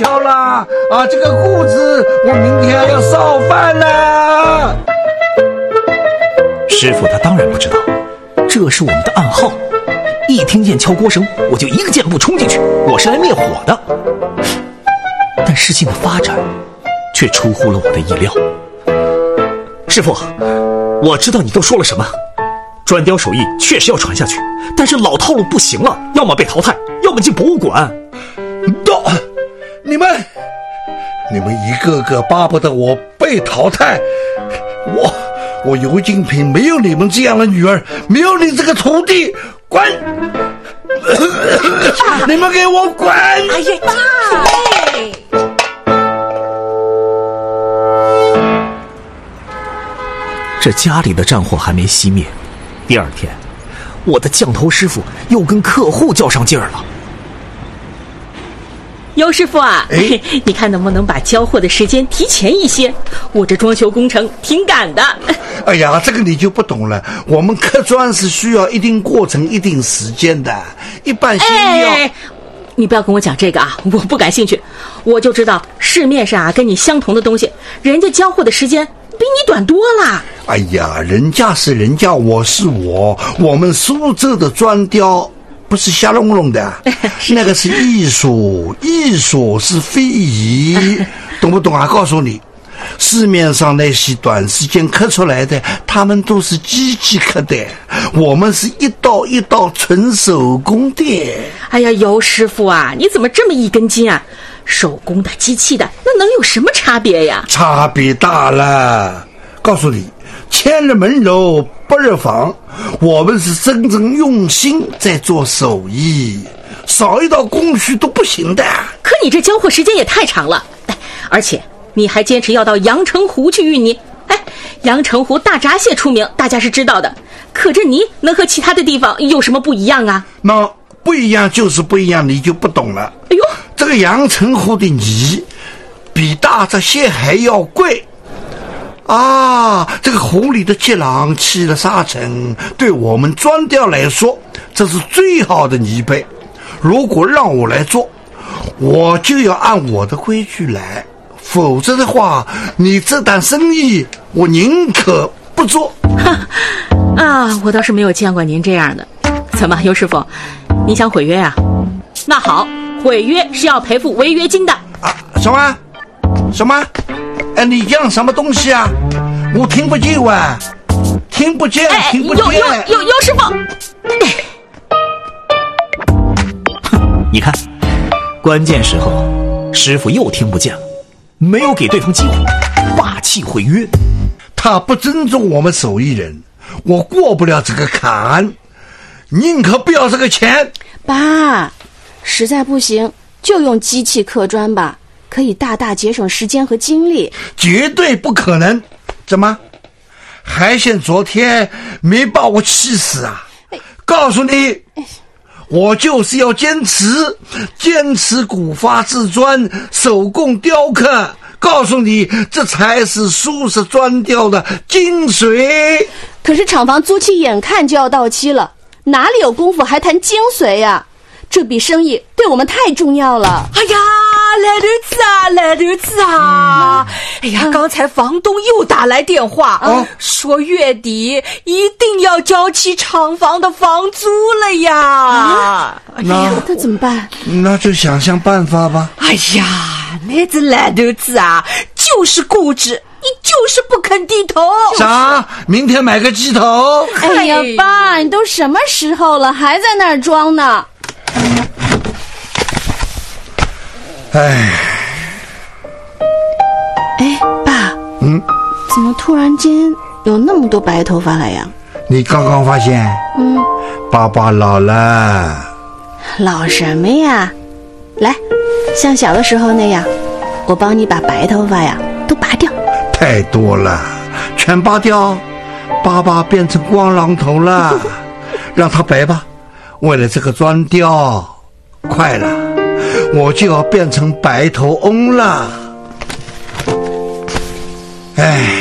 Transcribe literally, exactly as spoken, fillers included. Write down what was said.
巧了啊！这个故子我明天要烧饭了。 师傅他当然不知道，这是我们的暗号。一听见敲锅声，我就一个箭步冲进去，我是来灭火的。但事情的发展却出乎了我的意料。师傅，我知道你都说了什么，砖雕手艺确实要传下去，但是老套路不行了，要么被淘汰，要么进博物馆。 都，你们，你们一个个巴不得我被淘汰，我，我尤金平没有你们这样的女儿，没有你这个徒弟，滚！你们给我滚！哎呀，爸！ 这家里的战火还没熄灭，第二天，我的降头师傅又跟客户较上劲儿了。 尤师傅啊， 哎， 你看能不能把交货的时间提前一些？我这装修工程挺赶的。 哎呀，这个你就不懂了。我们刻砖是需要一定过程、一定时间的，一般先要。 哎，你不要跟我讲这个啊，我不感兴趣。我就知道市面上啊跟你相同的东西，人家交货的时间比你短多了。 哎呀，人家是人家，我是我，我们苏州的砖雕不是瞎弄弄的，那个是艺术，艺术是非遗，懂不懂啊？告诉你，市面上那些短时间刻出来的，他们都是机器刻的，我们是一刀一刀纯手工的。 哎呀，尤师傅啊，你怎么这么一根筋啊？手工的、机器的，那能有什么差别呀？ 差别大了，告诉你，千日门楼不日坊，我们是真正用心在做手艺，少一道工序都不行的。 可你这交货时间也太长了，哎，而且你还坚持要到阳澄湖去运泥。哎，阳澄湖大闸蟹出名，大家是知道的，可这泥能和其他的地方有什么不一样啊？ 那不一样就是不一样，你就不懂了。 哎呦， 这个阳澄湖的泥比大闸蟹还要贵啊！这个湖里的激浪起了沙尘，对我们砖雕来说，这是最好的泥贝。如果让我来做，我就要按我的规矩来，否则的话，你这单生意我宁可不做。 啊，我倒是没有见过您这样的。怎么，尤师傅，你想毁约啊？那好，毁约是要赔付违约金的。 啊，什么？什么？哎，你讲什么东西啊？我听不见啊，听不见， 哎， 听不见。 尤尤尤尤师傅， 哼，你看，关键时候，师傅又听不见了，没有给对方机会，霸气毁约。 他不尊重我们手艺人，我过不了这个坎，宁可不要这个钱。 爸，实在不行就用机器刻砖吧，可以大大节省时间和精力。 绝对不可能。怎么？还嫌昨天没把我气死啊？告诉你，我就是要坚持，坚持古法制砖，手工雕刻。告诉你，这才是苏式砖雕的精髓。 可是厂房租期眼看就要到期了，哪里有功夫还谈精髓呀？这笔生意对我们太重要了。 哎呀，来头子啊，来头子啊！嗯、哎呀，刚才房东又打来电话， 哦、 说月底一定要交齐厂房的房租了呀。 啊、哎呀，那怎么办？ 那就想想办法吧。 哎呀，那只来头子啊，就是固执，你就是不肯低头。 啥？明天买个鸡头？ 哎呀，爸，你都什么时候了，还在那儿装呢？ 哎， 哎，爸， 嗯， 怎么突然间有那么多白头发了呀？ 你刚刚发现？ 嗯， 爸爸老了。 老什么呀？来，像小的时候那样，我帮你把白头发呀都拔掉。 太多了，全拔掉，爸爸变成光狼头了。让他白吧，为了这个砖雕，快了，我就要变成白头翁了。哎。